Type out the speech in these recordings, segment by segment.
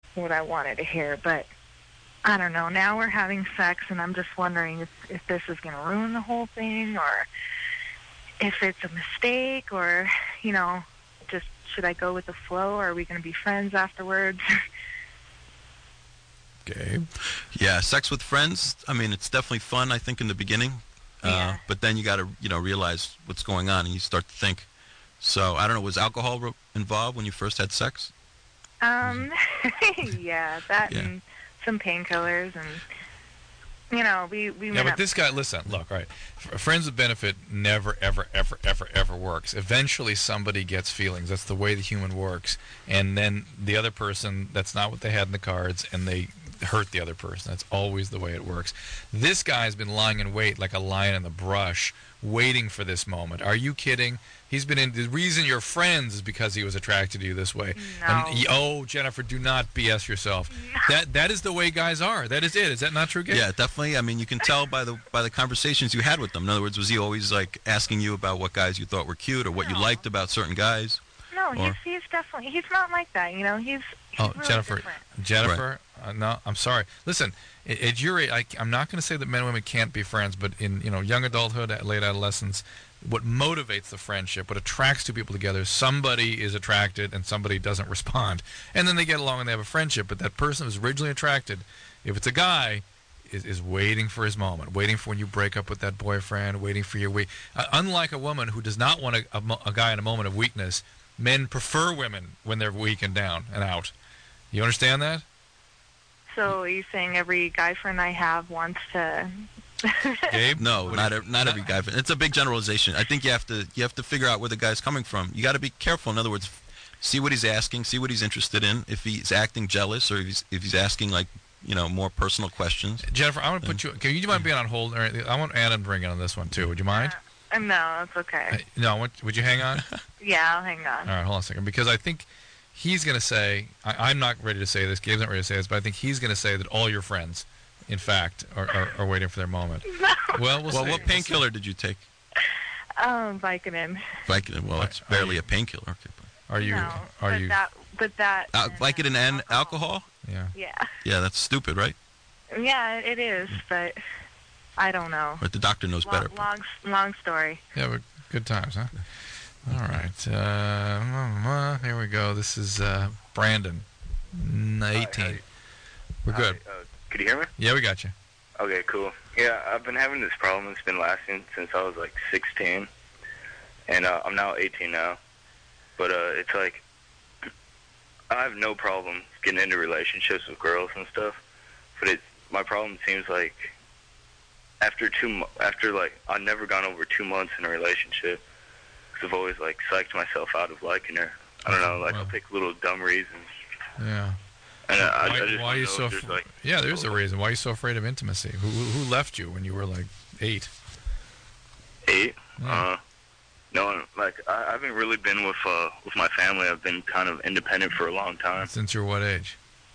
what I wanted to hear. But I don't know. Now we're having sex, and I'm just wondering if this is going to ruin the whole thing, or if it's a mistake, or, just should I go with the flow, or are we going to be friends afterwards? Okay. Yeah, sex with friends, I mean, it's definitely fun, I think, in the beginning. Yeah. But then you got to, realize what's going on, and you start to think. So, I don't know, was alcohol involved when you first had sex? Yeah, that and some painkillers, and, we Yeah, but this guy, listen, look, all right. Friends with benefit never, ever, ever, ever, ever works. Eventually somebody gets feelings. That's the way the human works. And then the other person, that's not what they had in the cards, and they hurt the other person. That's always the way it works. This guy's been lying in wait like a lion in the brush, waiting for this moment. Are you kidding? He's been in. The reason you're friends is because he was attracted to you this way. No. And, Jennifer, do not BS yourself. No. That is the way guys are. That is it. Is that not true, Gabe? Yeah, definitely. I mean, you can tell by the conversations you had with them. In other words, was he always like asking you about what guys you thought were cute or what you liked about certain guys? No, he's definitely, he's not like that. He's really Jennifer, different. no, I'm sorry. Listen, at your age, I'm not going to say that men and women can't be friends, but in young adulthood, late adolescence, what motivates the friendship, what attracts two people together, somebody is attracted and somebody doesn't respond, and then they get along and they have a friendship. But that person who's originally attracted, if it's a guy, is waiting for his moment, waiting for when you break up with that boyfriend, waiting for your unlike a woman who does not want a guy in a moment of weakness. Men prefer women when they're weak and down and out. You understand that? So are you saying every guy friend I have wants to? Gabe? No, not every guy. It's a big generalization. I think you have to figure out where the guy's coming from. You got to be careful. In other words, see what he's asking, see what he's interested in. If he's acting jealous, or if he's asking more personal questions. Jennifer, I want to put you. Okay, you mind being on hold? I want Adam to bring in on this one too. Would you mind? No, it's okay. No, would you hang on? Yeah, I'll hang on. All right, hold on a second, because I think he's going to say, I'm not ready to say this, Gabe's not ready to say this, but I think he's going to say that all your friends, in fact, are waiting for their moment. No. Well, we'll see. What painkiller did you take? Vicodin. Vicodin. Well, that's barely a painkiller. Okay. Are you? Vicodin and alcohol? Yeah. Yeah. Yeah, that's stupid, right? Yeah, it is, but I don't know. But the doctor knows better. Long story. Yeah, but good times, huh? All right. Here we go. This is Brandon, 18. We're good. Could you hear me? Yeah, we got you. Okay, cool. Yeah, I've been having this problem. It's been lasting since I was like 16, and I'm now 18 now. But it's like I have no problem getting into relationships with girls and stuff. But my problem seems like after I've never gone over 2 months in a relationship. I've always psyched myself out of liking her. I don't know, I'll pick little dumb reasons. Yeah. And why are you so? Yeah, there's a reason. Why are you so afraid of intimacy? Who left you when you were 8? 8? Yeah. No, I haven't really been with my family. I've been kind of independent for a long time. Since you're what age?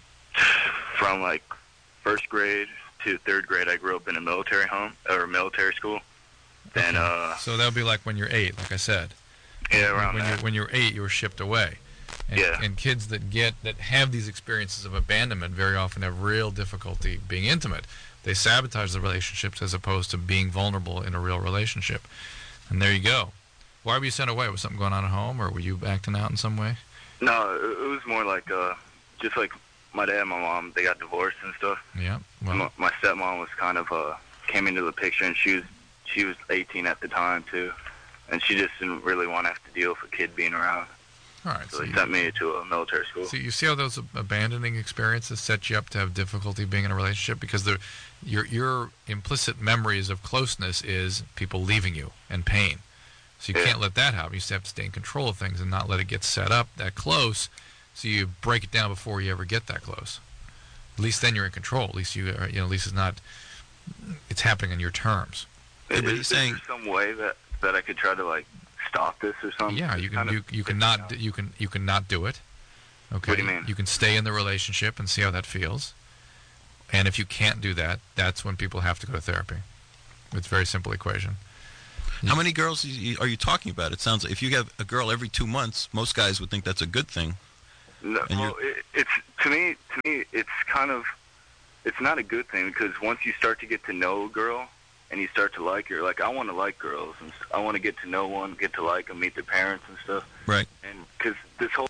From first grade to third grade, I grew up in a military home or military school. Then, so that would be when you're 8, like I said. Yeah, around that. When you're 8, you were shipped away. And, yeah. And kids that have these experiences of abandonment very often have real difficulty being intimate. They sabotage the relationships as opposed to being vulnerable in a real relationship. And there you go. Why were you sent away? Was something going on at home, or were you acting out in some way? No, it was more just my dad and my mom, they got divorced and stuff. Yeah. Well, my stepmom was kind of came into the picture, and she was 18 at the time too, and she just didn't really want to have to deal with a kid being around. All right. So they sent me to a military school. So you see how those abandoning experiences set you up to have difficulty being in a relationship, because your implicit memories of closeness is people leaving you and pain. So you can't let that happen. You just have to stay in control of things and not let it get set up that close. So you break it down before you ever get that close. At least then you're in control. At least at least it's happening on your terms. Is there some way that I could try to stop this or something? Yeah, you can not do it. Okay. What do you mean? You can stay in the relationship and see how that feels. And if you can't do that, that's when people have to go to therapy. It's a very simple equation. How many girls are you talking about? It sounds like if you have a girl every 2 months, most guys would think that's a good thing. No, And well, it's to me, it's kind of, it's not a good thing because once you start to get to know a girl and you start to like her, like I want to like girls and I want to get to know one, get to like them, meet their parents and stuff. Right. And because this whole,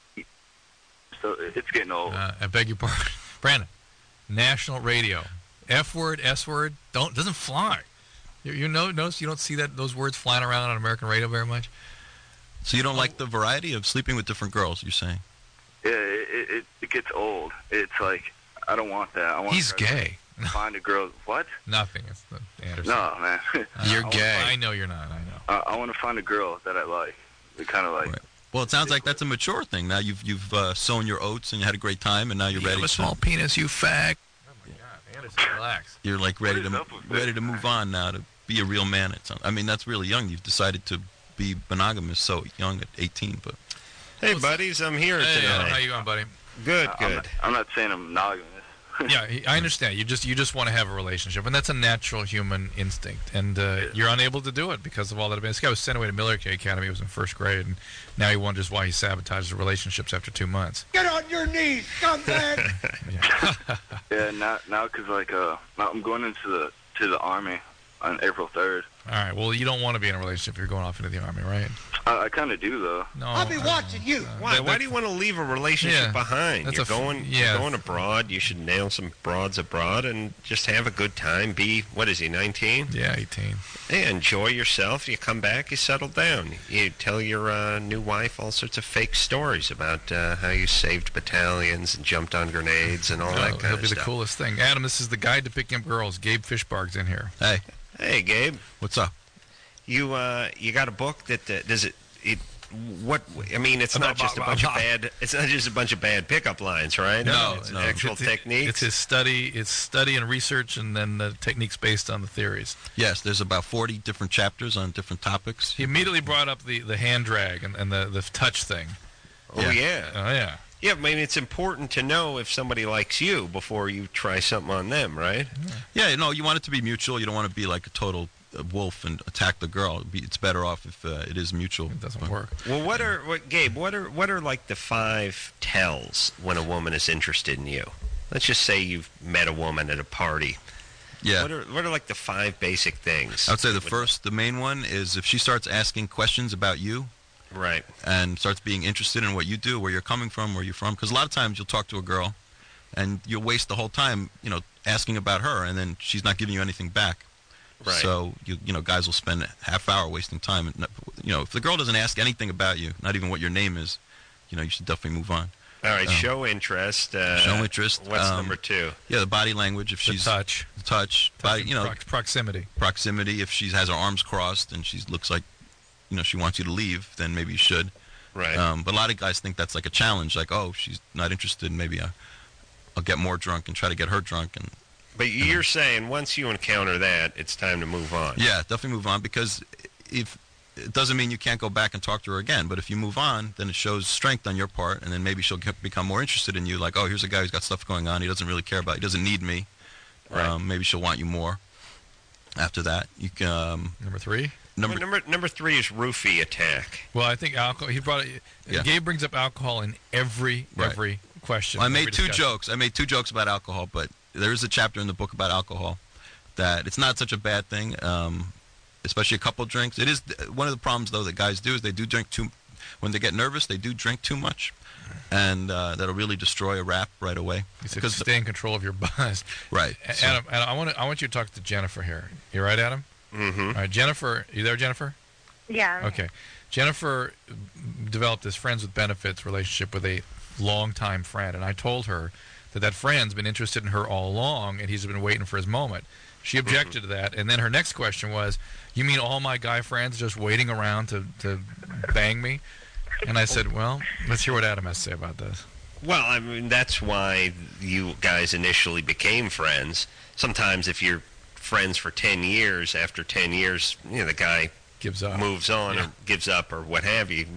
so it's getting old. I beg your pardon, Brandon. National radio, F word, S word, doesn't fly. You notice you don't see those words flying around on American radio very much. So you don't like the variety of sleeping with different girls? You're saying? Yeah, it gets old. It's like I don't want that. I want. He's gay. Find a girl. What? Nothing. It's Anderson. No, man. You're gay. I know you're not. I know. I want to find a girl that I like. We kind of like. Right. Well, it sounds like that's a mature thing. Now you've sown your oats and you had a great time, and now you're You ready. have a small penis, you fag. Oh my God, Anderson, relax. You're like ready What is up with to move on now to be a real man. I mean, that's really young. You've decided to be monogamous so young at 18, but. Hey, buddies, I'm here Hey, tonight. how you going, buddy? Good, I'm good. not saying I'm monogamous. Yeah, I understand. You just want to have a relationship, and that's a natural human instinct. And you're unable to do it because of all that. This guy was sent away to military academy. He was in first grade, and now he wonders why he sabotages relationships after 2 months. Get on your knees, scumbag! Yeah, now because like I'm going into the army on April 3rd. All right. Well, you don't want to be in a relationship if you're going off into the army, right? I kind of do though. No. I'll be watching you. Why do you want to leave a relationship Yeah, behind? that's You're yeah. going abroad. You should nail some broads abroad and just have a good time. What is he, 19? Yeah, 18. Hey, enjoy yourself. You come back, you settle down. You tell your new wife all sorts of fake stories about how you saved battalions and jumped on grenades and all that That'll kind be of the stuff. coolest thing. Adam, this is the guide to picking up girls. Gabe Fishbarg's in here. Hey, Hey, Gabe, what's up? you got a book that does it? What I mean, it's not just a bunch of bad. It's not just a bunch of bad pickup lines, right? No, it's no. actual techniques. It's his study. It's study and research, and then the techniques based on the theories. Yes, there's about 40 different chapters on different topics. He immediately brought up the hand drag and the touch thing. Oh yeah. Oh yeah. Yeah, I mean, it's important to know if somebody likes you before you try something on them, right? Yeah, you want it to be mutual. You don't want to be like a total wolf and attack the girl. It's better off if it is mutual. It doesn't work. Well, Gabe, what are like the 5 tells when a woman is interested in you? Let's just say you've met a woman at a party. Yeah. What are like the 5 basic things? I would say the main one is if she starts asking questions about you, Right. and starts being interested in what you do, where you're coming from, where you're from. Because a lot of times you'll talk to a girl, and you'll waste the whole time, asking about her, and then she's not giving you anything back. Right. So guys will spend a half hour wasting time. And, if the girl doesn't ask anything about you, not even what your name is, you should definitely move on. All right. Show interest. Show interest. What's number 2? Yeah, the body language. If The she's touch. the touch, body, Proximity. proximity. If she has her arms crossed and she looks like, she wants you to leave, then maybe you should. Right. But a lot of guys think that's like a challenge. Like, oh, she's not interested. Maybe I'll get more drunk and try to get her drunk. And But you're saying once you encounter that, it's time to move on. yeah, definitely move on, because if it doesn't mean you can't go back and talk to her again. But if you move on, then it shows strength on your part, and then maybe she'll become more interested in you. Like, oh, here's a guy who's got stuff going on. He doesn't really care about. He doesn't need me. Right. Maybe she'll want you more. After that, you can Number 3. Number 3 is roofie attack. Well, I think alcohol. He brought it. Yeah. Gabe brings up alcohol in every question. I made every 2 discussion. jokes. I made 2 jokes about alcohol, but there is a chapter in the book about alcohol that it's not such a bad thing, especially a couple drinks. It is one of the problems, though, that guys do is they do drink too. When they get nervous, they do drink too much, and that'll really destroy a rap right away. He said, stay in control of your buzz. Right. So- Adam, I want you to talk to Jennifer here. You right, Adam? Mm-hmm. All right, Jennifer. You there, Jennifer? Yeah. Okay. Jennifer developed this friends with benefits relationship with a longtime friend, and I told her that friend's been interested in her all along, and he's been waiting for his moment. She objected to that, and then her next question was, you mean all my guy friends just waiting around to bang me? And I said, well, let's hear what Adam has to say about this. Well, I mean, that's why you guys initially became friends. Sometimes if you're friends for 10 years, after 10 years, the guy Gives up. moves on or gives up or what have you.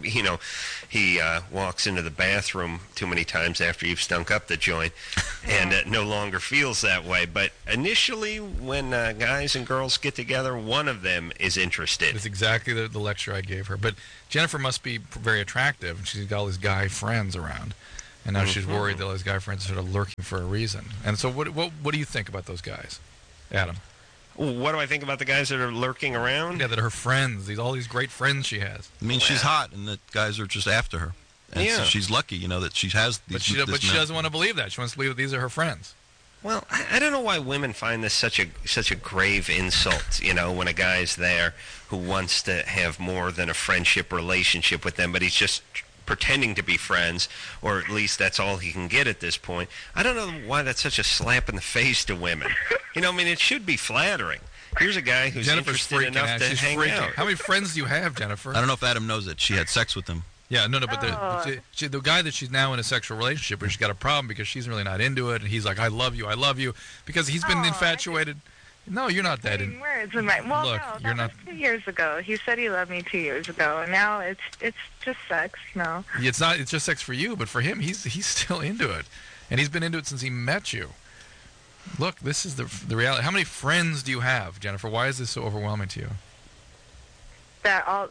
He walks into the bathroom too many times after you've stunk up the joint and no longer feels that way. But initially, when guys and girls get together, one of them is interested. It's exactly the lecture I gave her. But Jennifer must be very attractive, and she's got all these guy friends around. and now she's worried that all these guy friends are sort of lurking for a reason. And so, what do you think about those guys, Adam? What do I think about the guys that are lurking around? Yeah, that are her friends. All these great friends she has. I mean, she's hot, and the guys are just after her. And Yeah. so she's lucky, that she has these. But she doesn't want to believe that. She wants to believe that these are her friends. Well, I don't know why women find this such a grave insult, when a guy's there who wants to have more than a friendship relationship with them, but he's just pretending to be friends, or at least that's all he can get at this point. I don't know why that's such a slap in the face to women. It should be flattering. Here's a guy who's Jennifer's interested freaking enough out. to She's hang freaking. out. How many friends do you have, Jennifer? I don't know if Adam knows it. She had sex with him. Yeah, no, but the guy that she's now in a sexual relationship with, she's got a problem because she's really not into it, and he's like, I love you, because he's been infatuated. No, you're not that. Putting words in my well, Look, no, you're that not. was 2 years ago. He said he loved me 2 years ago, and now it's just sex. No. It's not. It's just sex for you, but for him, he's still into it, and he's been into it since he met you. Look, this is the reality. How many friends do you have, Jennifer? Why is this so overwhelming to you? That all.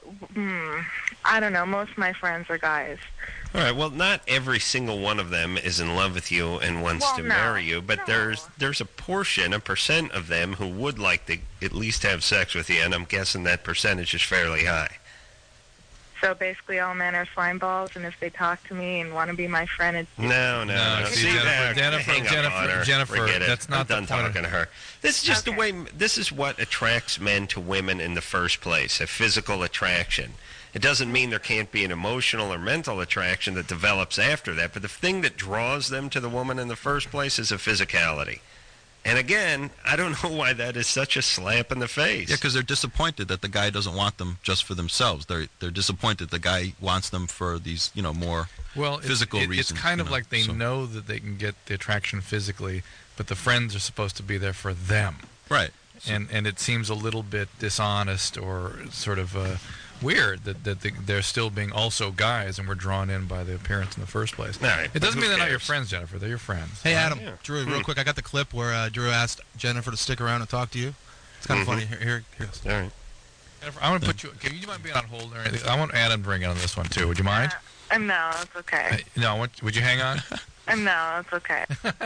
I don't know. Most of my friends are guys. All right. Well, not every single one of them is in love with you and wants to marry you, but there's a percent of them who would like to at least have sex with you, and I'm guessing that percentage is fairly high. So basically, all men are slime balls, and if they talk to me and want to be my friend, it's No. See, Jennifer, Forget it. that's not I'm done the point. talking to her. This is just the Okay. way. This is what attracts men to women in the first place: a physical attraction. It doesn't mean there can't be an emotional or mental attraction that develops after that, but the thing that draws them to the woman in the first place is a physicality. And again, I don't know why that is such a slap in the face. Yeah, because they're disappointed that the guy doesn't want them just for themselves. They're disappointed the guy wants them for these, more physical reasons. It's kind of like they know that they can get the attraction physically, but the friends are supposed to be there for them. Right. And it seems a little bit dishonest or sort of weird that they're still being also guys and we're drawn in by the appearance in the first place. All right, It doesn't but mean they're who not your cares? friends, Jennifer. They're your friends. Hey, Adam, Yeah. Drew, real quick, I got the clip where Drew asked Jennifer to stick around and talk to you. It's kind of funny. Here it goes. All right. Jennifer, I want to put you. Can you mind being on hold or anything? I want Adam to ring in on this one too. Would you mind? no, it's okay. No. Would you hang on? No, it's okay.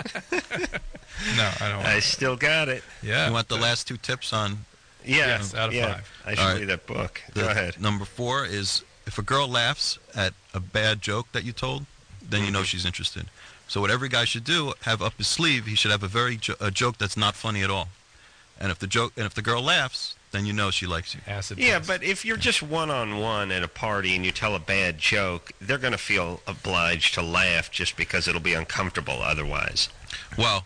No, I don't. I still got it. Yeah. You want the last two tips on Yes, out of 5. I should All right. read that book. the Go ahead. number 4 is if a girl laughs at a bad joke that you told, then you know she's interested. So what every guy should do, have up his sleeve, he should have a joke that's not funny at all. And if the girl laughs, then you know she likes you. Acid. Yeah, test. but if you're just one-on-one at a party and you tell a bad joke, they're going to feel obliged to laugh just because it'll be uncomfortable otherwise. Well,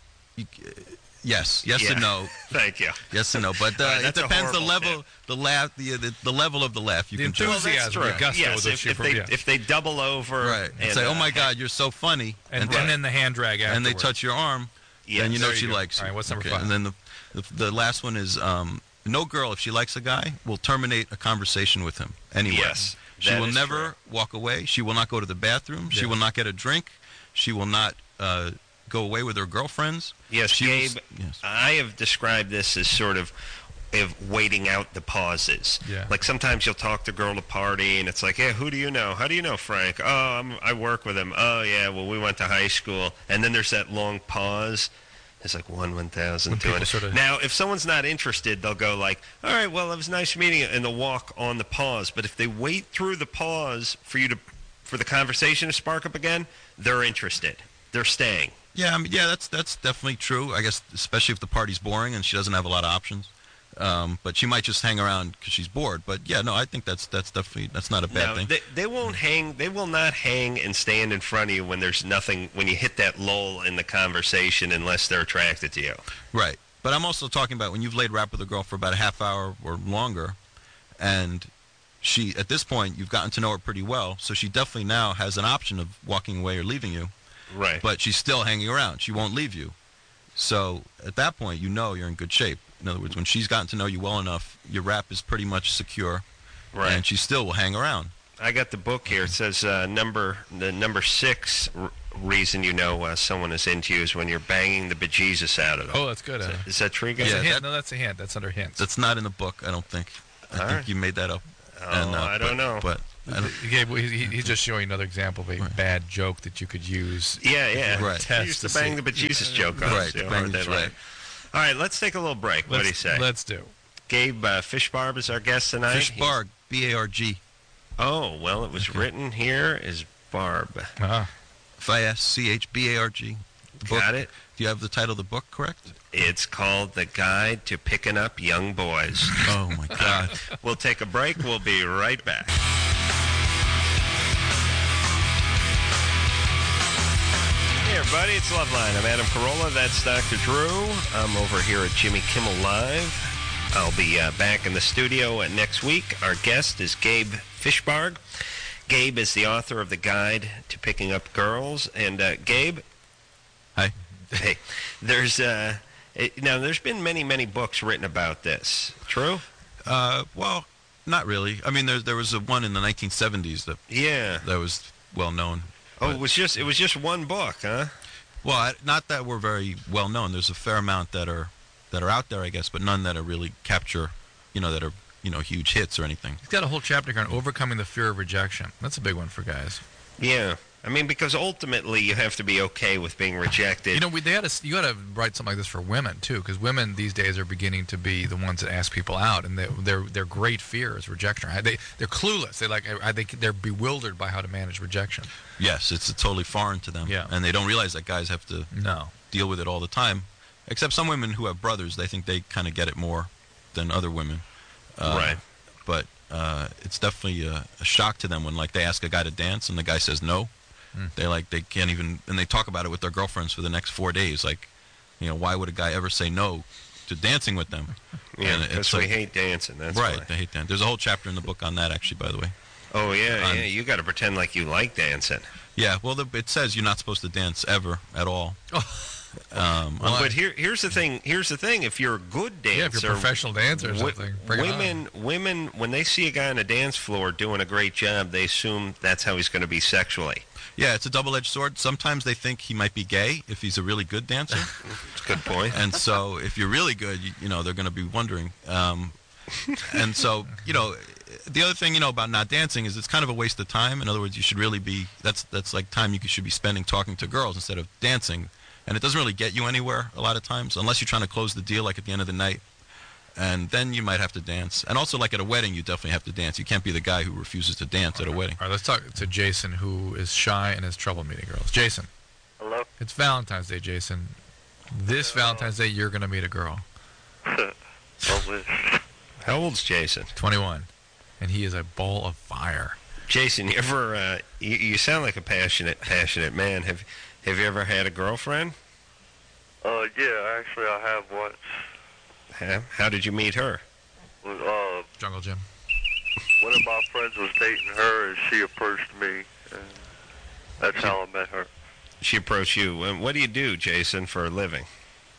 yes Yeah. and no. Thank you. Yes and no, but All right, it that's a depends the horrible level, the laugh, the level of the laugh you The can joke. enthusiasm, the gusto Yes, that if, she if, they, if they double over Right. And say, "Oh my God, you're so funny," and then the hand drag afterwards. and they touch your arm, then you know There she you go. likes you. All right, what's number 5? And then the last one is no girl, if she likes a guy, will terminate a conversation with him anywhere. Yes, She that will is never true. walk away. She will not go to the bathroom. She Yeah. will not get a drink. She will not go away with her girlfriends. Yes, She will Gabe, yes. I have described this as sort of waiting out the pauses. Yeah. Like sometimes you'll talk to a girl at a party and it's like, yeah, who do you know? How do you know Frank? Oh, I work with him. Oh, yeah, well, we went to high school. And then there's that long pause. It's like 1,000, When people 200. sort of- Now, if someone's not interested, they'll go like, all right, well, it was nice meeting you, and they'll walk on the pause. But if they wait through the pause for the conversation to spark up again, they're interested. They're staying. Yeah, I mean, that's definitely true. I guess especially if the party's boring and she doesn't have a lot of options. But she might just hang around because she's bored. But yeah, no, I think that's definitely not a bad No, thing. they won't hang. They will not hang and stand in front of you when there's nothing. When you hit that lull in the conversation, unless they're attracted to you. Right. But I'm also talking about when you've laid rap with a girl for about a half hour or longer, and she, at this point, you've gotten to know her pretty well, so she definitely now has an option of walking away or leaving you, Right. but she's still hanging around. She won't leave you. So at that point, you know you're in good shape. In other words, when she's gotten to know you well enough, your rap is pretty much secure, Right. and she still will hang around. I got the book here. It says the number 6 reason you know someone is into you is when you're banging the bejesus out of them. Oh, that's good. Is that true, guys? That's a Yeah, hint. that- No, that's a hint. That's under hints. That's not in the book, I don't think. I All think right. you made that up. Oh, I don't know. But Gabe, he's just showing another example of a bad joke that you could use. Yeah. Right. He used to bang the bejesus joke on us. Right, You bang heard the- that right. line. All right, let's take a little break. What do you say? Let's do. Gabe Fishbarb is our guest tonight. Fish Barg, B-A-R-G. Oh, well, it was written here as Barb. F-I-S-C-H-B-A-R-G. The book. Got it? Do you have the title of the book correct? It's called The Guide to Picking Up Young Boys. Oh, my God. We'll take a break. We'll be right back. Hey, everybody. It's Loveline. I'm Adam Carolla. That's Dr. Drew. I'm over here at Jimmy Kimmel Live. I'll be back in the studio next week. Our guest is Gabe Fishbarg. Gabe is the author of The Guide to Picking Up Girls. And Gabe, Hi. hey, there's been many books written about this. True? Well, not really. I mean, there was one in the 1970s Yeah. that was well known. Oh, but- it was just one book, huh? Well, not that we're very well known. There's a fair amount that are out there, I guess, but none that are really capture, that are huge hits or anything. He's got a whole chapter on overcoming the fear of rejection. That's a big one for guys. Yeah. I mean, because ultimately you have to be okay with being rejected. You got to write something like this for women too, because women these days are beginning to be the ones that ask people out, and their great fear is rejection. They're clueless. They're bewildered by how to manage rejection. Yes, it's totally foreign to them. Yeah. And they don't realize that guys have to deal with it all the time. Except some women who have brothers, they think they kind of get it more than other women. Right. But it's definitely a shock to them when, like, they ask a guy to dance and the guy says no. They can't even, and they talk about it with their girlfriends for the next 4 days. Like, why would a guy ever say no to dancing with them? Yeah, And because it's we like- hate dancing. That's right, why. they hate that. There's a whole chapter in the book on that, actually, by the way. Oh, yeah, On- yeah. You got to pretend like you like dancing. Yeah, well, it says you're not supposed to dance ever at all. But here's the thing. If you're a good dancer, Yeah, if you're a professional dancer or something, bring it on. women, when they see a guy on a dance floor doing a great job, they assume that's how he's going to be sexually. Yeah, it's a double-edged sword. Sometimes they think he might be gay if he's a really good dancer. That's a good point. And so if you're really good, they're going to be wondering. And so, the other thing, about not dancing is it's kind of a waste of time. In other words, you should really be, that's like time you should be spending talking to girls instead of dancing. And it doesn't really get you anywhere a lot of times, unless you're trying to close the deal, like at the end of the night. And then you might have to dance. And also, like at a wedding, you definitely have to dance. You can't be the guy who refuses to dance at a wedding. All right, let's talk to Jason, who is shy and has trouble meeting girls. Jason. Hello? It's Valentine's Day, Jason. This Valentine's Day, you're going to meet a girl. How old's Jason? 21. And he is a ball of fire. Jason, you ever? You sound like a passionate man. Have you ever had a girlfriend? Yeah, actually I have once. How did you meet her? Jungle Jim. One of my friends was dating her, and she approached me. And that's how I met her. She approached you. And what do you do, Jason, for a living?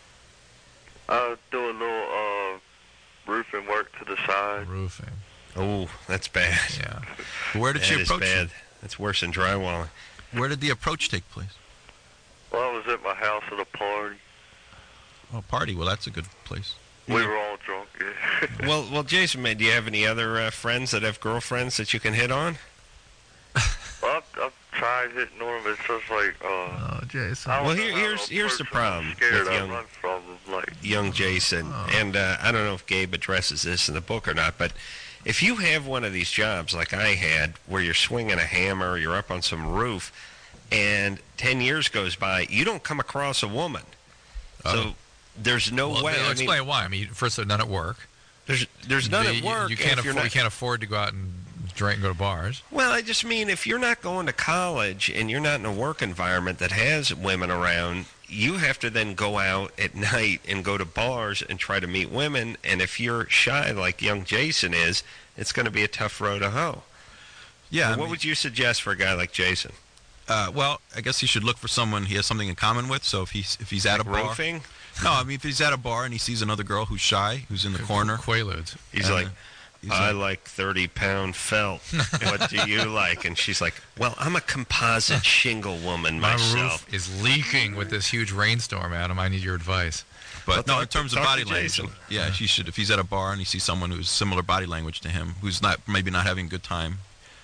I do a little roofing work to the side. Roofing. Oh, that's bad. Yeah. Where did she That is approach bad. you? That's worse than drywalling. Where did the approach take place? Well, I was at my house at a party. Oh, party. Well, that's a good place. We were all drunk. Yeah. Well, Jason, man, do you have any other friends that have girlfriends that you can hit on? Well, I've tried hitting on them. It's just like, Oh, Jason. I don't Well, know how here's a the person problem scared with I young- run from them. Like, Young Jason, and I don't know if Gabe addresses this in the book or not, but if you have one of these jobs like I had, where you're swinging a hammer, you're up on some roof, and 10 years goes by, you don't come across a woman. So there's no Well, way. I mean, explain why. I mean, first, none at work. there's none at work. You if can't, you're afford, not- you can't afford to go out and drink and go to bars. Well, I just mean if you're not going to college and you're not in a work environment that has women around, you have to then go out at night and go to bars and try to meet women. And if you're shy like young Jason is, it's going to be a tough road to hoe. Yeah. What would you suggest for a guy like Jason? Well, I guess he should look for someone he has something in common with. So if he's at a bar, Roofing? no, I mean if he's at a bar and he sees another girl who's shy, who's in the corner, Quaaludes. He's And, like, he's I like- like 30-pound felt. What do you like? And she's like, well, I'm a composite shingle woman My myself. roof is leaking with this huge rainstorm, Adam. I need your advice. But Well, no, in terms of talk body to language, Jason. he should. If he's at a bar and he sees someone who's similar body language to him, who's maybe not having a good time,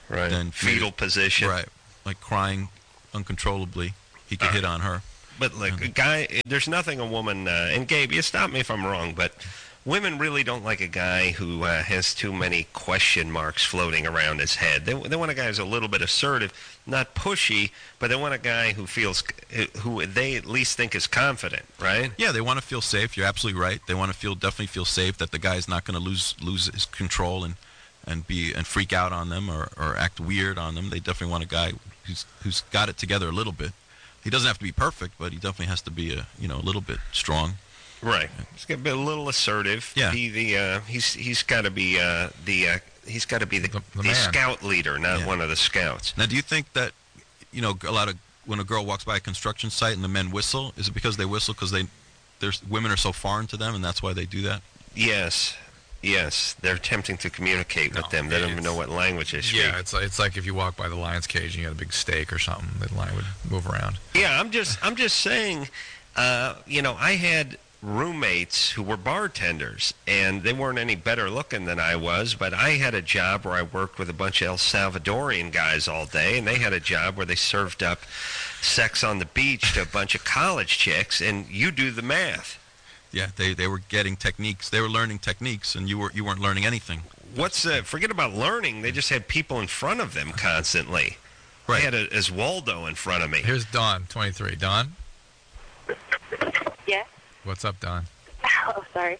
Right. then Fetal position. right, like crying uncontrollably, he could hit on her. But look, a guy, there's nothing a woman, and Gabe, you stop me if I'm wrong, but women really don't like a guy who has too many question marks floating around his head. They want a guy who's a little bit assertive, not pushy, but they want a guy who feels, who they at least think is confident, right? Yeah, they want to feel safe. You're absolutely right. They want to definitely feel safe that the guy's not going to lose his control and freak out on them or act weird on them. They definitely want a guy who's got it together a little bit. He doesn't have to be perfect, but he definitely has to be a little bit strong. Right. He's got to be a little assertive. Yeah. He's got to be the scout leader, not one of the scouts. Now, do you think that when a girl walks by a construction site and the men whistle, is it because they whistle because women are so foreign to them and that's why they do that? Yes. They're attempting to communicate with them. They don't even know what language they speak. Yeah, it's like if you walk by the lion's cage and you had a big steak or something, the lion would move around. Yeah, I'm just saying, I had roommates who were bartenders, and they weren't any better looking than I was, but I had a job where I worked with a bunch of El Salvadorian guys all day, and they had a job where they served up sex on the beach to a bunch of college chicks, and you do the math. Yeah, they were getting techniques. They were learning techniques, and you weren't learning anything. Forget about learning. They just had people in front of them constantly. Right. I had Oswaldo in front of me. Here's Dawn, 23. Dawn? Yes. What's up, Dawn? Oh, sorry.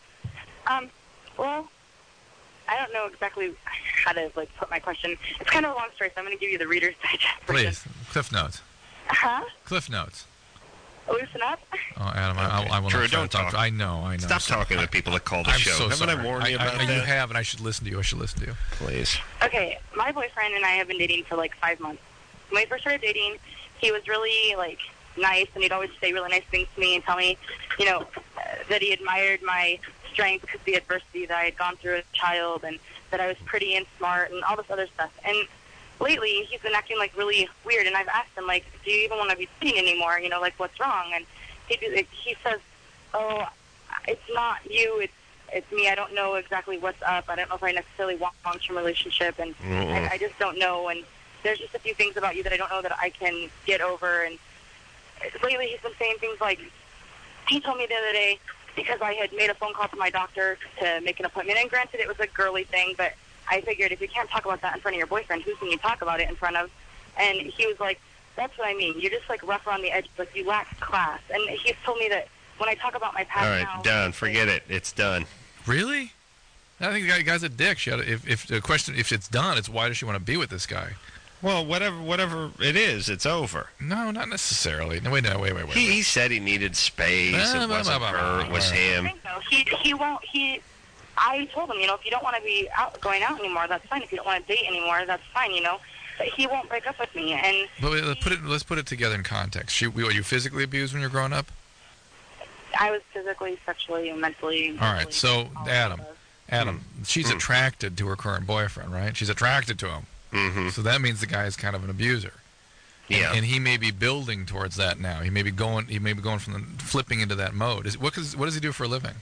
Well, I don't know exactly how to put my question. It's kind of a long story, so I'm going to give you the Reader's Digest version. Please, Cliff Notes. Huh? Cliff Notes. Loosen up. Oh, Adam, I will Drew, not try don't to talk. talk. I know. Stop talking to people that call the I'm show. so Haven't sorry. I warned you about that? You have, and I should listen to you. Please. Okay, my boyfriend and I have been dating for 5 months. When we first started dating, he was really nice, and he'd always say really nice things to me and tell me, that he admired my strength because of the adversity that I had gone through as a child, and that I was pretty and smart and all this other stuff. And lately, he's been acting really weird, and I've asked him do you even want to be dating anymore? What's wrong? And he says, oh, it's not you, it's me. I don't know exactly what's up. I don't know if I necessarily want a long-term relationship, and I just don't know. And there's just a few things about you that I don't know that I can get over. And lately he's been saying things he told me the other day, because I had made a phone call to my doctor to make an appointment, and granted it was a girly thing, but I figured if you can't talk about that in front of your boyfriend, who can you talk about it in front of? And he was like, that's what I mean. You're just rough around the edges, you lack class. And he's told me that when I talk about my past All right, done. Forget it. It's done. Really? I think the guy's a dick. If the question, if it's done, it's why does she want to be with this guy? Well, whatever it is, it's over. No, not necessarily. No, wait. He said he needed space. It wasn't her. It was him. He won't. I told him, if you don't want to be going out anymore, that's fine. If you don't want to date anymore, that's fine. But he won't break up with me. And but let's put it together in context. Were you physically abused when you were growing up? I was physically, sexually, and mentally. All right. So Adam, she's attracted to her current boyfriend, right? She's attracted to him. Mm-hmm. So that means the guy is kind of an abuser. Yeah. And he may be building towards that now. He may be going from flipping into that mode. What does he do for a living?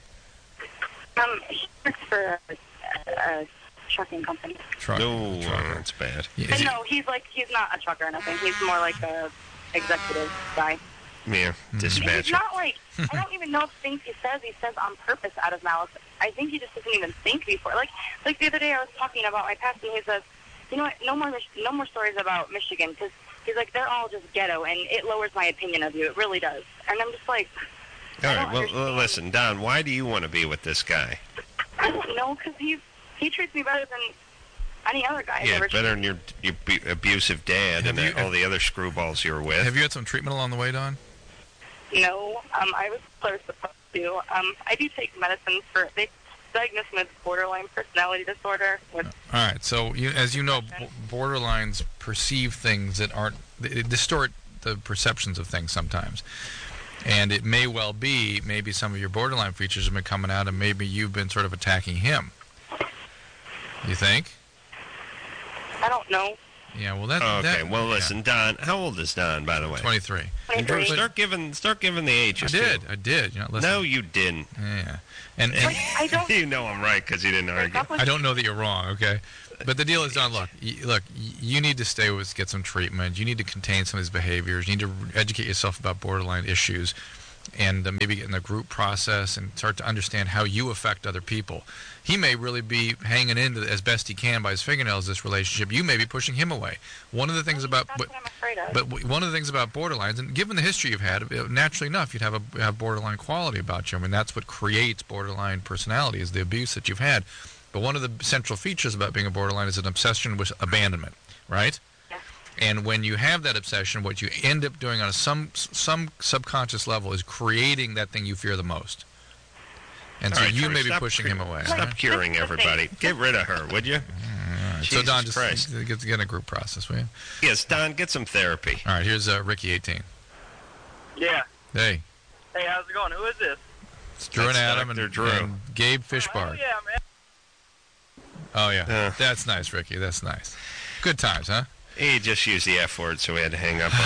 He works for a trucking company. No, that's bad. Yeah, no, he's not a trucker or nothing. He's more like a executive guy. Yeah, dispatcher. He's not I don't even know if things he says on purpose out of malice. I think he just doesn't even think before. Like the other day I was talking about my past, and he says, you know what, no more stories about Michigan, because he's like, they're all just ghetto, and it lowers my opinion of you. It really does. And I'm just like, all right, well, listen, Don, why do you want to be with this guy? I don't know, because he treats me better than any other guy. Yeah, better than your abusive dad and all the other screwballs you were with. Have you had some treatment along the way, Don? No, I was supposed to. I do take medicines they diagnosed me with borderline personality disorder. All right, so as you know, borderlines perceive things that aren't. They distort the perceptions of things sometimes. And it may well be, maybe some of your borderline features have been coming out, and maybe you've been sort of attacking him. You think? I don't know. Yeah, well, that. Okay, that, well, yeah. listen, Don. How old is Don, by the way? 23. And Drew, 23. start giving the ages. I too. did. You're not listening. No, you didn't. Yeah. And I don't. You know I'm right because you didn't argue. I don't know that you're wrong, okay? But the deal is, Don, look, you need to stay with, get some treatment. You need to contain some of these behaviors. You need to educate yourself about borderline issues and maybe get in the group process and start to understand how you affect other people. He may really be hanging in as best he can by his fingernails, this relationship. You may be pushing him away. One of the things about... That's what I'm afraid of. But one of the things about borderlines, and given the history you've had, naturally enough, you'd have borderline quality about you. I mean, that's what creates borderline personality, is the abuse that you've had. But one of the central features about being a borderline is an obsession with abandonment, right? Yes. And when you have that obsession, what you end up doing on some subconscious level is creating that thing you fear the most. And so All right, you Drew, may be stop pushing him away. Stop right? curing everybody. Get rid of her, would you? All right. So Jesus Don, just Christ. get in a group process, will you? Yes, Don, get some therapy. All right, here's Ricky, 18. Yeah. Hey, Hey, how's it going? Who is this? it's Drew and That's Adam Dr. and, Drew. and Gabe Oh, Fishbark. yeah, man. Oh, yeah. That's nice, Ricky. That's nice. Good times, huh? He just used the F word, so we had to hang up on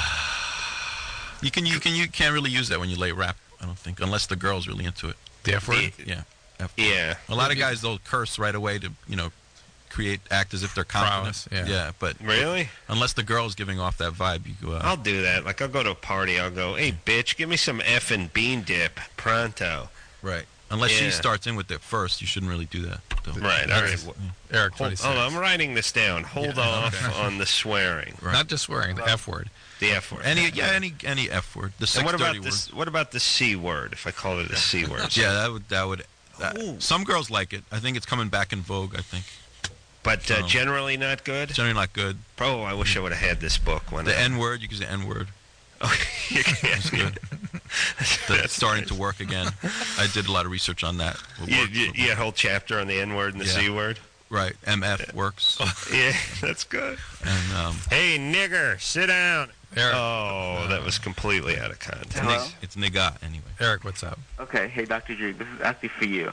him. You can't really use that when you lay rap. I don't think, unless the girl's really into it. The F word? Yeah. F word. Yeah. A lot of guys they'll curse right away to act as if they're confident. Prowess, yeah. But Really? unless the girl's giving off that vibe, you go. I'll do that. Like, I'll go to a party. I'll go, hey, bitch, give me some effing bean dip pronto. Right. Unless Yeah. she starts in with it first, you shouldn't really do that. though. Right. All right. Eric, Hold 26. on, I'm writing this down. Hold Yeah, off okay. on the swearing. Right. Not just swearing, the F word. The F word. Any F word. The And sex what about dirty this? What about the C word? If I call it a C word. word. Yeah, that would. Some girls like it. I think it's coming back in vogue. I think But generally not good. generally not good. Oh, I wish I would have had this book when The N word. You can say N word. Oh, you That's can't. good. That's starting to work again. I did a lot of research on that. You had a whole chapter on the N word and the Yeah. C word. Right. MF works. Yeah, that's good. And Hey, nigger, sit down. Eric, Oh, that was completely out of context. Hello? it's nigga anyway. Eric, what's up? Okay, hey, Dr. Drew, this is actually for you.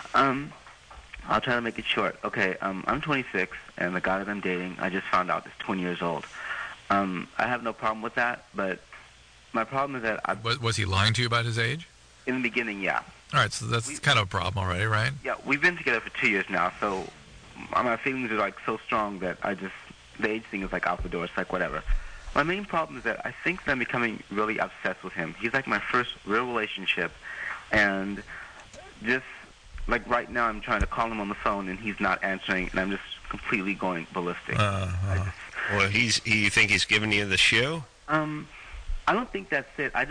I'll try to make it short. Okay, I'm 26, and the guy that I'm dating, I just found out is 20 years old. I have no problem with that, but my problem is that Was he lying to you about his age? in the beginning, yeah. All right, so that's kind of a problem already, right? Yeah, we've been together for 2 years now, so my feelings are, like, so strong that the age thing is, like, out the door. It's like, whatever. My main problem is that I think that I'm becoming really obsessed with him. He's, like, my first real relationship, and just, like, right now I'm trying to call him on the phone, and he's not answering, and I'm just completely going ballistic. Well, you think he's giving you the shoe? I don't think that's it. I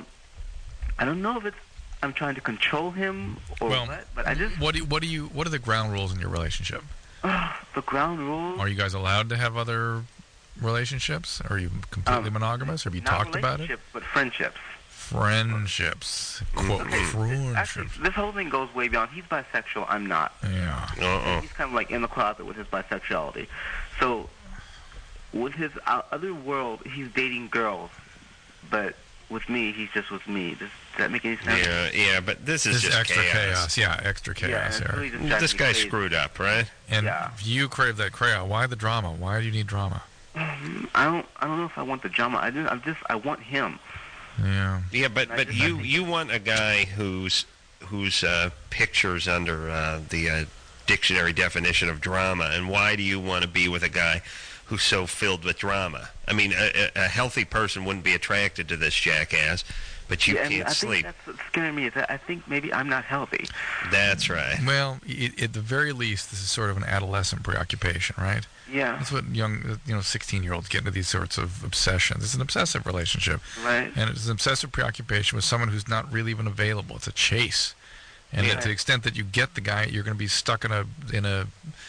don't know if I'm trying to control him or Well, what, but I just, What are the ground rules in your relationship? the ground rules. Are you guys allowed to have other relationships? Are you completely monogamous? Have you Not talked about it? relationships, but friendships. Friendships. Quote, Actually, friendships. this whole thing goes way beyond. He's bisexual. I'm not. Yeah. Uh-oh. He's kind of like in the closet with his bisexuality. So, with his other world, he's dating girls, but with me, he's just with me. Does that make any sense? Yeah, but this is just extra chaos. Yeah, extra Yeah, chaos, it's Eric. really just driving This me guy crazy. screwed up, right? And Yeah. you crave that chaos. Why the drama? Why do you need drama? I don't know if I want the drama. I want him. Yeah. Yeah, but I just- you want a guy whose pictures under the dictionary definition of drama, and why do you want to be with a guy who's so filled with drama? I mean, a healthy person wouldn't be attracted to this jackass, but you Yeah, and can't I sleep. think that's what's scaring me. Is that I think maybe I'm not healthy. That's right. Well, at the very least, this is sort of an adolescent preoccupation, right? Yeah. That's what young, 16-year-olds get into these sorts of obsessions. It's an obsessive relationship. Right. And it's an obsessive preoccupation with someone who's not really even available. It's a chase. And Yeah. to the extent that you get the guy, you're going to be stuck in a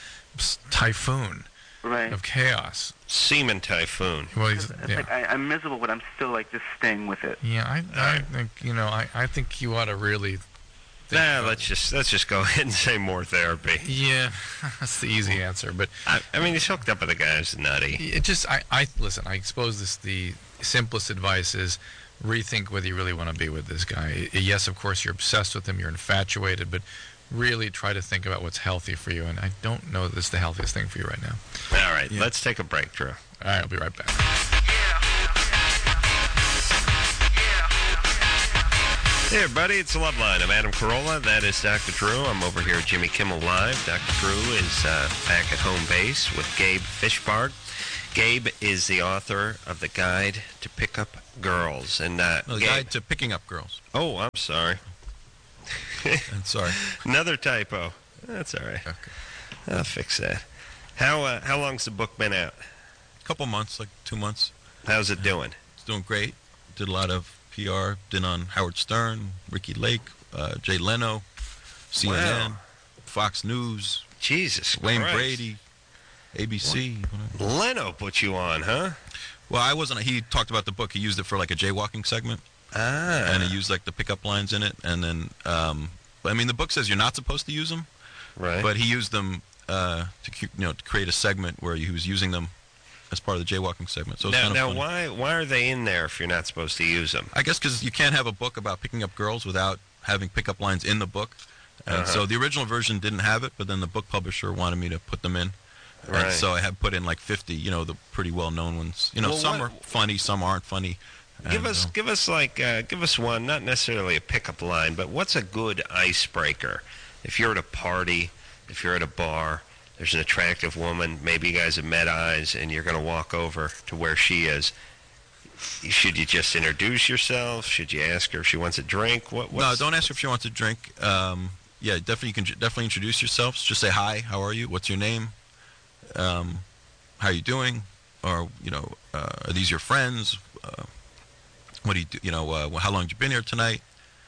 typhoon Right. of chaos. Semen typhoon. Well, It's like I'm miserable, but I'm still like just staying with it. Yeah, I think I think you ought to really. Nah, let's just go ahead and say more therapy. Yeah, that's the easy answer. But I mean, he's hooked up with a guy who's nutty. it just I listen. I suppose the simplest advice is rethink whether you really want to be with this guy. Yes, of course, you're obsessed with him. You're infatuated, but really try to think about what's healthy for you, and I don't know that it's the healthiest thing for you right now. All right, let's take a break, Drew. All right, I'll be right back. Hey, everybody, it's the Love Line. I'm Adam Carolla. That is Dr. Drew. I'm over here at Jimmy Kimmel Live. Dr. Drew is back at home base with Gabe Fishbart. Gabe is the author of The Guide to Pick Up Girls. And The Gabe, Guide to Picking Up Girls. Oh, I'm sorry. I'm sorry. Another typo. That's all right. Okay. I'll fix that. How long's the book been out? A couple months, like 2 months. How's it doing? It's doing great. Did a lot of PR. Did on Howard Stern, Ricky Lake, Jay Leno, CNN, Fox News, Jesus Wayne Christ. Brady, ABC. Leno put you on, huh? Well, I wasn't. He talked about the book. He used it for like a jaywalking segment. Ah. And he used like the pickup lines in it. And then, I mean, the book says you're not supposed to use them. Right. But he used them to create a segment where he was using them as part of the jaywalking segment. So it's kind of now funny. why are they in there if you're not supposed to use them? I guess because you can't have a book about picking up girls without having pickup lines in the book. And so the original version didn't have it, but then the book publisher wanted me to put them in. Right. And so I have put in like 50, the pretty well-known ones. Well, some what- are funny, some aren't funny. Give And, us one, not necessarily a pickup line, but what's a good icebreaker? If you're at a party, if you're at a bar, there's an attractive woman, maybe you guys have met eyes, and you're going to walk over to where she is. Should you just introduce yourself? Should you ask her if she wants a drink? No, don't ask her if she wants a drink. Yeah, definitely you can definitely introduce yourselves. Just say hi. How are you? What's your name? How are you doing? Or are these your friends? What do you do? How long have you been here tonight?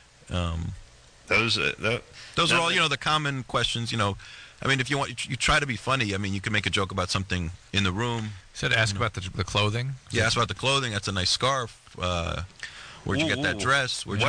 Those are all the common questions. I mean, if you want, you try to be funny. I mean, you can make a joke about something in the room. Said ask about the clothing. Yeah, ask about the clothing. That's a nice scarf. Where'd you get that dress? What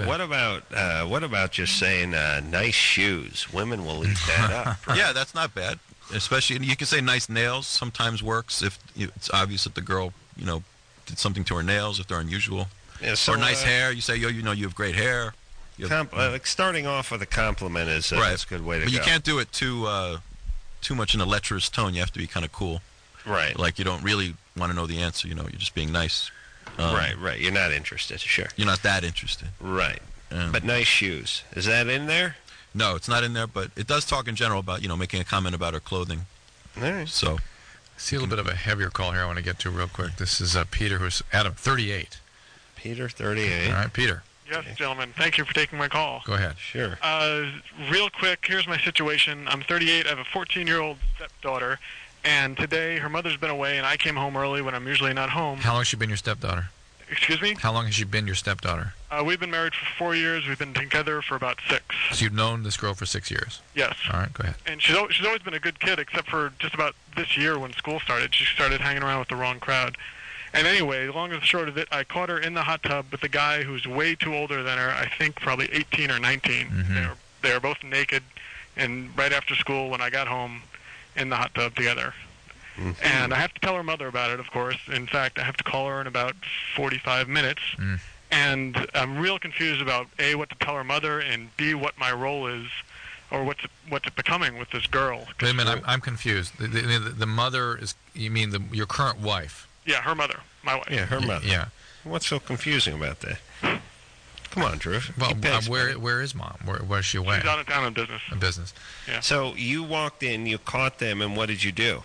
about just saying nice shoes? Women will eat that up. Yeah, that's not bad. Especially, you can say nice nails. Sometimes works if it's obvious that the girl, did something to her nails if they're unusual. Yeah, so, or nice hair. You say, you have great hair. Like starting off with a compliment is right. That's a good way to go. But you can't do it too much in a lecherous tone. You have to be kind of cool. Right. Like you don't really want to know the answer. You're just being nice. Right. You're not interested. Sure. You're not that interested. Right. But nice shoes. Is that in there? No, it's not in there. But it does talk in general about making a comment about her clothing. All right. So. See a little bit of a heavier call here I want to get to real quick. This is Peter, who's Adam, 38. Peter, 38. All right, Peter. Yes, gentlemen. Thank you for taking my call. Go ahead. Sure. Real quick, here's my situation. I'm 38. I have a 14-year-old stepdaughter, and today her mother's been away, and I came home early when I'm usually not home. How long has she been your stepdaughter? Excuse me? How long has she been your stepdaughter? We've been married for 4 years. We've been together for about 6. So you've known this girl for 6 years? Yes. All right, go ahead. And she's always been a good kid, except for just about this year when school started. She started hanging around with the wrong crowd. And anyway, long and short of it, I caught her in the hot tub with a guy who's way too older than her, I think probably 18 or 19. Mm-hmm. They were both naked, and right after school when I got home, in the hot tub together. Mm-hmm. And I have to tell her mother about it, of course. In fact, I have to call her in about 45 minutes. Mm. And I'm real confused about, A, what to tell her mother, and B, what my role is, or what's it becoming with this girl. Wait a minute, I'm confused. The mother is, you mean your current wife? Yeah, her mother, my wife. Yeah, her mother. Yeah. What's so confusing about that? Come on, Drew. Well, where is Mom? Where is she away? She's out of town on business. On business. Yeah. So you walked in, you caught them, and what did you do?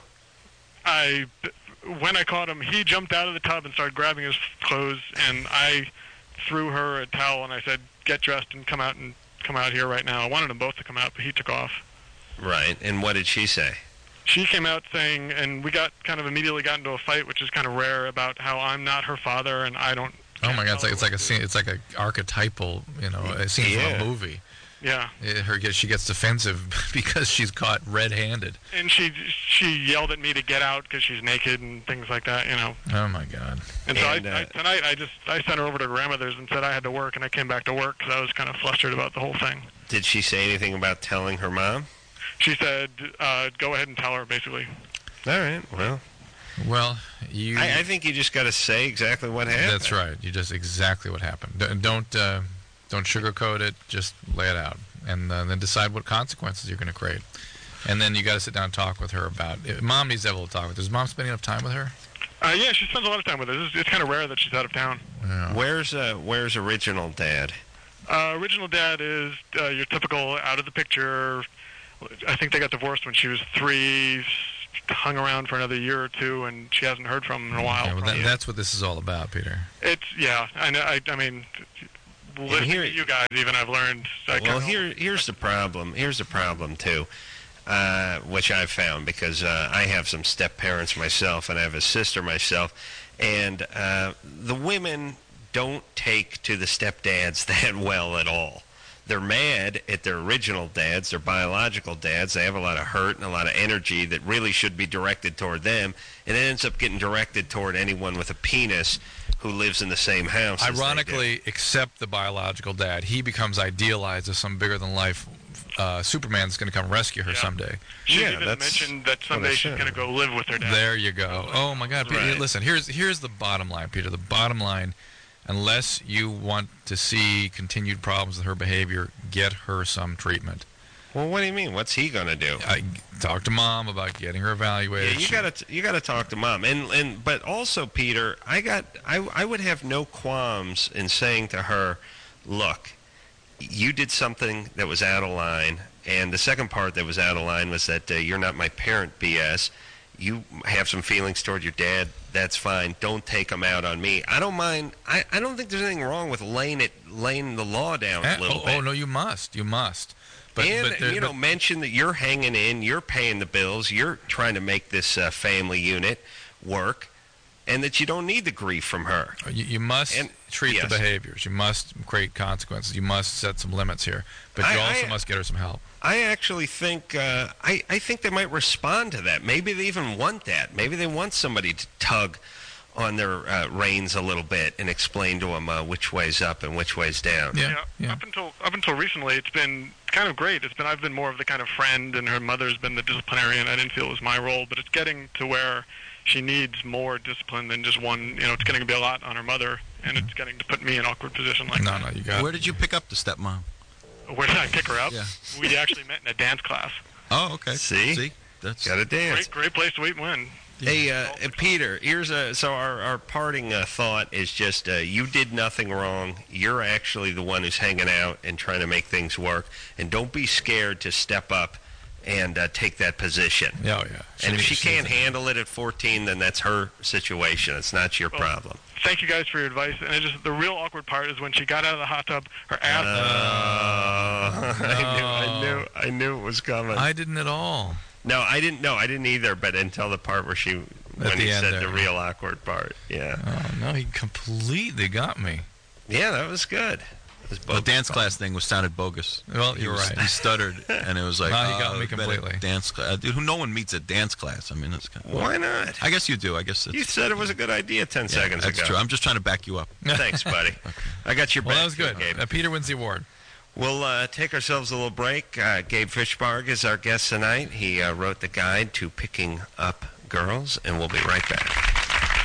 When I caught him, he jumped out of the tub and started grabbing his clothes, and I threw her a towel and I said, "Get dressed and come out here right now." I wanted them both to come out, but he took off. Right. And what did she say? She came out saying, and we immediately got into a fight, which is kind of rare, about how I'm not her father and I don't. Oh my God! It's like a scene. It's like a archetypal, a scene from a movie. Yeah. She gets defensive because she's caught red-handed. And she yelled at me to get out because she's naked and things like that, Oh my God. And so tonight I sent her over to grandmother's and said I had to work, and I came back to work because I was kind of flustered about the whole thing. Did she say anything about telling her mom? She said, "Go ahead and tell her," basically. All right. Well, you. I think you just got to say exactly what happened. That's right. You just exactly what happened. Don't sugarcoat it. Just lay it out. and then decide what consequences you're going to create. And then you got to sit down and talk with her about it. Mom needs to have a little talk with her. Is Mom spending enough time with her? Yeah, she spends a lot of time with us. It's kind of rare that she's out of town. Yeah. Where's original dad? Original dad is your typical out of the picture. I think they got divorced when she was 3, hung around for another year or 2, and she hasn't heard from him in a while. Yeah, well, that's what this is all about, Peter. I know. I mean, listening to you guys, even I've learned. Here's the problem. Here's the problem too, which I've found because I have some step parents myself, and I have a sister myself, and the women don't take to the stepdads that well at all. They're mad at their original dads, their biological dads. They have a lot of hurt and a lot of energy that really should be directed toward them, and it ends up getting directed toward anyone with a penis who lives in the same house. Ironically, except the biological dad, he becomes idealized as some bigger-than-life Superman's going to come rescue her someday. She even mentioned that someday she's going to go live with her dad. There you go. Oh, my God. Peter, listen, here's the bottom line, Peter. The bottom line, unless you want to see continued problems with her behavior, get her some treatment. Well, what do you mean? What's he going to do? Talk to Mom about getting her evaluated. Yeah, you got to talk to Mom. But also, Peter, I would have no qualms in saying to her, look, you did something that was out of line, and the second part that was out of line was that you're not my parent BS. You have some feelings toward your dad. That's fine. Don't take them out on me. I don't mind. I don't think there's anything wrong with laying the law down a little bit. Oh, no, you must. You must. Mention that you're hanging in, you're paying the bills, you're trying to make this family unit work, and that you don't need the grief from her. You must treat the behaviors. You must create consequences. You must set some limits here. But you also must get her some help. I actually think I think they might respond to that. Maybe they even want that. Maybe they want somebody to tug on their reins a little bit and explain to them which way's up and which way's down. Yeah. Up until recently, it's been kind of great. I've been more of the kind of friend, and her mother's been the disciplinarian. I didn't feel it was my role, but it's getting to where she needs more discipline than just one. It's getting to be a lot on her mother, and it's getting to put me in an awkward position like that. No, you got. Where did you pick up the stepmom? Where did I pick her up? Yeah. We actually met in a dance class. Oh, okay. See? That's got to dance. Great place to meet and win. Hey, Peter, here's our parting thought is just you did nothing wrong. You're actually the one who's hanging out and trying to make things work. And don't be scared to step up and take that position. Yeah. And if she can't handle it at 14, then that's her situation. It's not your problem. Thank you guys for your advice. And the real awkward part is when she got out of the hot tub, her ass. I knew it was coming. I didn't at all. No, I didn't. No, I didn't either. But until the part where when he said the real awkward part, yeah. Oh no, he completely got me. Yeah, that was good. The dance class thing sounded bogus. Well, you're right. He stuttered, and it was like, no, he got me completely. Dance class. Dude, no one meets at dance class. I mean, it's kind of, why not? I guess you do. I guess you said it was a good idea 10 seconds ago. That's true. I'm just trying to back you up. Thanks, buddy. Okay. I got your back. Well, that was good. Gabe. Peter wins the award. We'll take ourselves a little break. Gabe Fishbarg is our guest tonight. He wrote the guide to picking up girls, and we'll be right back.